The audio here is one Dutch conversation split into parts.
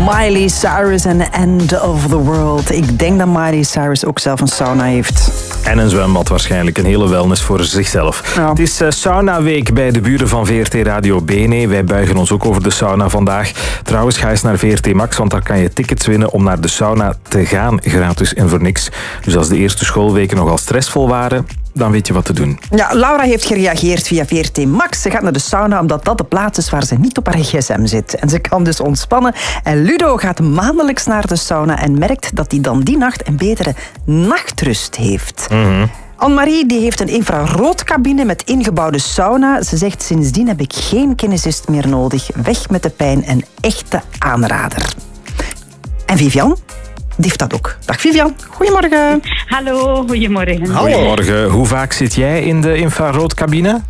Miley Cyrus en End of the World. Ik denk dat Miley Cyrus ook zelf een sauna heeft. En een zwembad waarschijnlijk. Een hele wellness voor zichzelf. Ja. Het is saunaweek bij de buren van VRT Radio Bene. Wij buigen ons ook over de sauna vandaag. Trouwens, ga eens naar VRT Max, want daar kan je tickets winnen om naar de sauna te gaan. Gratis en voor niks. Dus als de eerste schoolweken nogal stressvol waren, dan weet je wat te doen. Ja, Laura heeft gereageerd via VRT Max. Ze gaat naar de sauna omdat dat de plaats is waar ze niet op haar gsm zit. En ze kan dus ontspannen. En Ludo gaat maandelijks naar de sauna en merkt dat hij dan die nacht een betere nachtrust heeft. Anne-Marie die heeft een infraroodcabine met ingebouwde sauna. Ze zegt, sindsdien heb ik geen kinesist meer nodig. Weg met de pijn, een echte aanrader. En Vivian? Die heeft dat ook. Dag Vivian, goedemorgen. Hallo, goedemorgen. Goedemorgen. Hoe vaak zit jij in de infraroodcabine?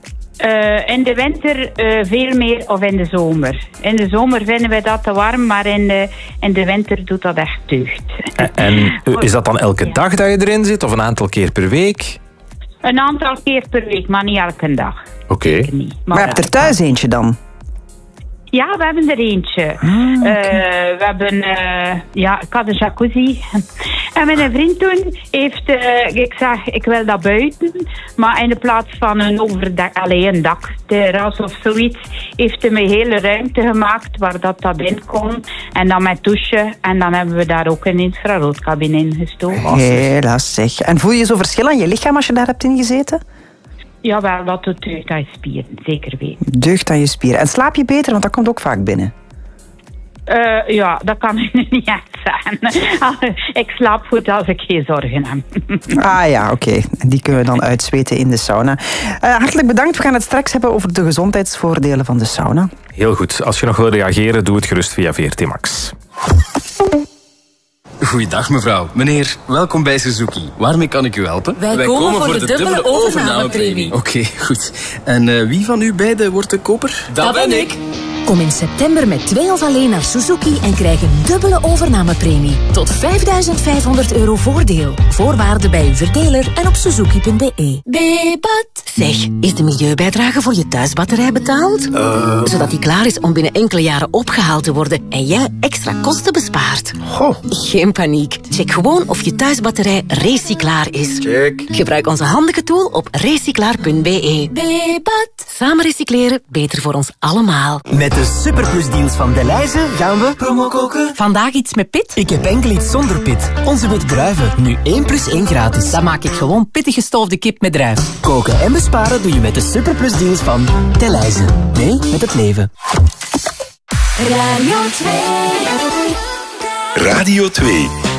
In de winter veel meer of in de zomer. In de zomer vinden we dat te warm, maar in de winter doet dat echt deugd. En is dat dan elke dag dat je erin zit of een aantal keer per week? Een aantal keer per week, maar niet elke dag. Oké. Maar je hebt er thuis eentje dan? Ja, we hebben er eentje. We hebben, ik had een jacuzzi. En mijn vriend toen heeft, ik zeg, ik wil dat buiten. Maar in de plaats van een dakterras of zoiets, heeft hij me een hele ruimte gemaakt waar dat in kon. En dan met douchen. En dan hebben we daar ook een infraroodcabine in gestoken. Helaas zeg. En voel je zo verschil aan je lichaam als je daar hebt ingezeten? Jawel, dat doet deugd aan je spieren, zeker weten. Deugd aan je spieren. En slaap je beter, want dat komt ook vaak binnen? Ja, dat kan ik nu niet echt zeggen. Ik slaap goed als ik geen zorgen heb. Ah ja, oké. Die kunnen we dan uitzweten in de sauna. Hartelijk bedankt. We gaan het straks hebben over de gezondheidsvoordelen van de sauna. Heel goed. Als je nog wil reageren, doe het gerust via VRT Max. Goeiedag mevrouw. Meneer, welkom bij Suzuki. Waarmee kan ik u helpen? Wij komen voor de dubbele overnamepremie. Oké, goed. En wie van u beiden wordt de koper? Dat ben ik. Kom in september met 2 of alleen naar Suzuki en krijg een dubbele overnamepremie. Tot €5.500 voordeel. Voorwaarden bij uw verdeler en op suzuki.be. Bebat. Zeg, is de milieubijdrage voor je thuisbatterij betaald? Zodat die klaar is om binnen enkele jaren opgehaald te worden en jij extra kosten bespaart. Geen paniek. Check gewoon of je thuisbatterij recyclaar is. Check. Gebruik onze handige tool op recyclaar.be. Bebat. Samen recycleren, beter voor ons allemaal. Met de superplusdienst van Delhaize gaan we promo koken. Vandaag iets met pit? Ik heb enkel iets zonder pit. Onze met druiven. Nu 1 + 1 gratis. Dan maak ik gewoon pittig gestoofde kip met druif. Koken en besparen doe je met de superplusdienst van Delhaize. Nee, met het leven. Radio 2. Radio 2.